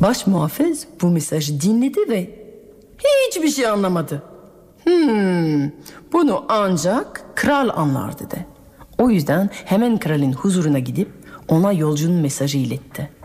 Baş muhafız bu mesajı dinledi ve hiçbir şey anlamadı. Bunu ancak kral anlar dedi. O yüzden hemen kralın huzuruna gidip ona yolcunun mesajı iletti.